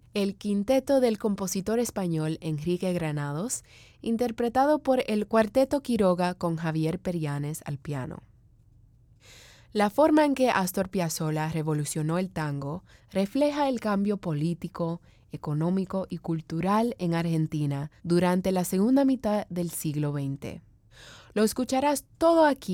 el quinteto del compositor español Enrique Granados, interpretado por el Cuarteto Quiroga con Javier Perianes al piano. La forma en que Astor Piazzolla revolucionó el tango refleja el cambio político, económico y cultural en Argentina durante la segunda mitad del siglo XX. Lo escucharás todo aquí